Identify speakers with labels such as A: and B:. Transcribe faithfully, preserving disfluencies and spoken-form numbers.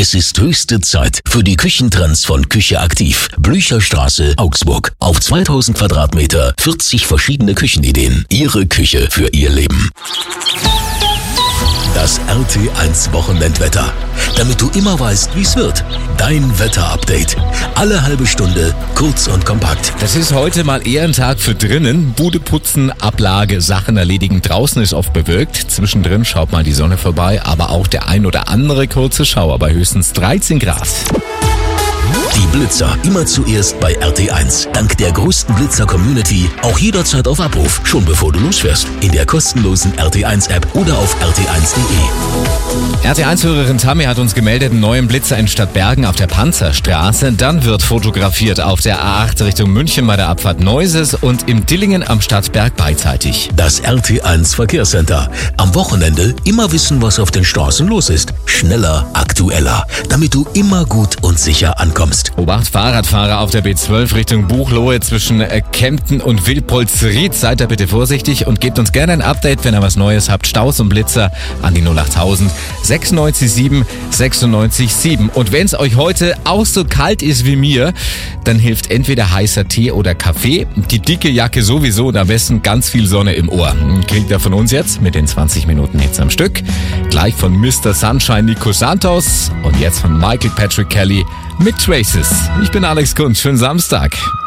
A: Es ist höchste Zeit für die Küchentrends von Küche Aktiv. Blücherstraße, Augsburg. Auf zweitausend Quadratmeter, vierzig verschiedene Küchenideen. Ihre Küche für Ihr Leben. Das R T eins Wochenendwetter. Damit du immer weißt, wie es wird. Dein Wetterupdate. Alle halbe Stunde, kurz und kompakt.
B: Das ist heute mal eher ein Tag für drinnen. Bude putzen, Ablage, Sachen erledigen. Draußen ist oft bewölkt. Zwischendrin schaut mal die Sonne vorbei. Aber auch der ein oder andere kurze Schauer bei höchstens dreizehn Grad.
A: Die Blitzer immer zuerst bei R T eins. Dank der größten Blitzer-Community auch jederzeit auf Abruf, schon bevor du losfährst. In der kostenlosen R T eins App oder auf r t eins punkt de.
B: R T eins-Hörerin Tammy hat uns gemeldet, einen neuen Blitzer in Stadtbergen auf der Panzerstraße. Dann wird fotografiert auf der A acht Richtung München bei der Abfahrt Neuses und im Dillingen am Stadtberg beidseitig.
A: Das R T eins Verkehrscenter. Am Wochenende immer wissen, was auf den Straßen los ist. Schneller, aktueller, damit du immer gut und sicher ankommst.
B: Obacht, Fahrradfahrer auf der B zwölf Richtung Buchloe zwischen äh, Kempten und Wilpolsried. Seid da bitte vorsichtig und gebt uns gerne ein Update, wenn ihr was Neues habt. Staus und Blitzer an die null achttausend sechsundneunzig sieben sechsundneunzig sieben. Und wenn es euch heute auch so kalt ist wie mir, dann hilft entweder heißer Tee oder Kaffee. Die dicke Jacke sowieso und am besten ganz viel Sonne im Ohr. Kriegt ihr von uns jetzt mit den zwanzig Minuten Hits am Stück. Gleich von Mister Sunshine Nico Santos und jetzt von Michael Patrick Kelly mit Traces. Ich bin Alex Kunz. Schönen Samstag.